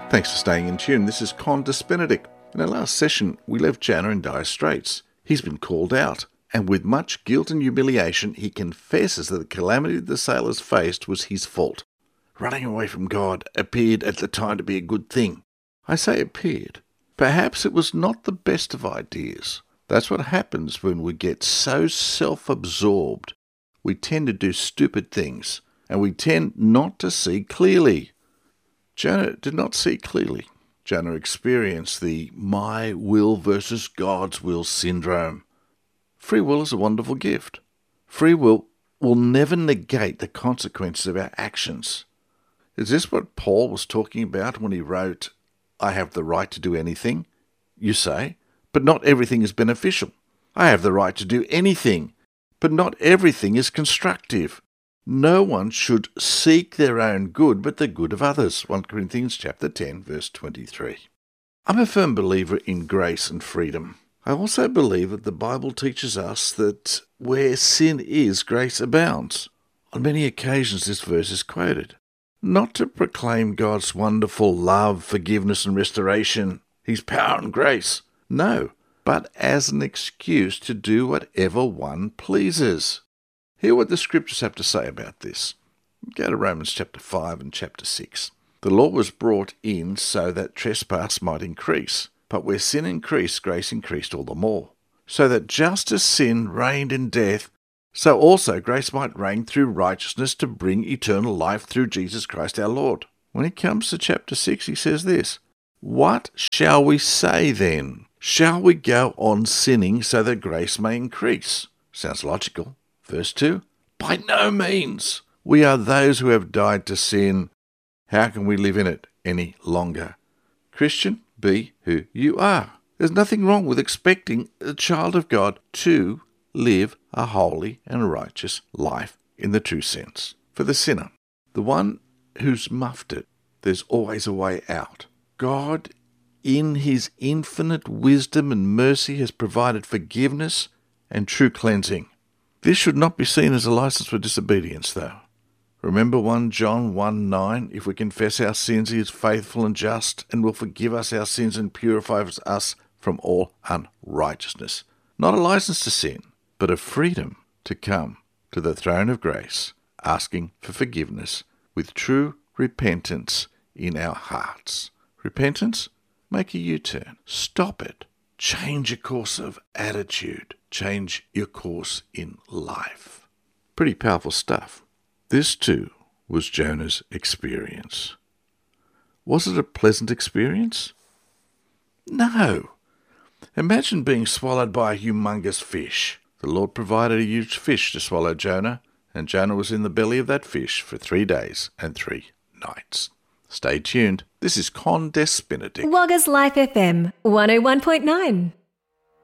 Thanks for staying in tune. This is Condis Benedict. In our last session, we left Jonah in dire straits. He's been called out, and with much guilt and humiliation, he confesses that the calamity the sailors faced was his fault. Running away from God appeared at the time to be a good thing. I say appeared. Perhaps it was not the best of ideas. That's what happens when we get so self-absorbed. We tend to do stupid things, and we tend not to see clearly. Jonah did not see clearly. Jonah experienced the my will versus God's will syndrome. Free will is a wonderful gift. Free will never negate the consequences of our actions. Is this what Paul was talking about when he wrote, I have the right to do anything? You say, but not everything is beneficial. I have the right to do anything, but not everything is constructive. No one should seek their own good, but the good of others. 1 Corinthians chapter 10, verse 23. I'm a firm believer in grace and freedom. I also believe that the Bible teaches us that where sin is, grace abounds. On many occasions this verse is quoted. Not to proclaim God's wonderful love, forgiveness and restoration, His power and grace. No, but as an excuse to do whatever one pleases. Hear what the scriptures have to say about this. Go to Romans chapter 5 and chapter 6. The law was brought in so that trespass might increase. But where sin increased, grace increased all the more. So that just as sin reigned in death, so also grace might reign through righteousness to bring eternal life through Jesus Christ our Lord. When he comes to chapter 6, he says this, What shall we say then? Shall we go on sinning so that grace may increase? Sounds logical. Verse 2, By no means. We are those who have died to sin. How can we live in it any longer? Christian, be who you are. There's nothing wrong with expecting a child of God to live a holy and righteous life in the true sense. For the sinner, the one who's muffed it, there's always a way out. God, in his infinite wisdom and mercy, has provided forgiveness and true cleansing. This should not be seen as a license for disobedience, though. Remember 1 John 1:9, if we confess our sins, he is faithful and just and will forgive us our sins and purify us from all unrighteousness. Not a license to sin, but a freedom to come to the throne of grace, asking for forgiveness with true repentance in our hearts. Repentance? Make a U-turn. Stop it. Change your course of attitude. Change your course in life. Pretty powerful stuff. This too was Jonah's experience. Was it a pleasant experience? No. Imagine being swallowed by a humongous fish. The Lord provided a huge fish to swallow Jonah, and Jonah was in the belly of that fish for 3 days and 3 nights. Stay tuned. This is Condis Benedict. Wagga's Life FM 101.9.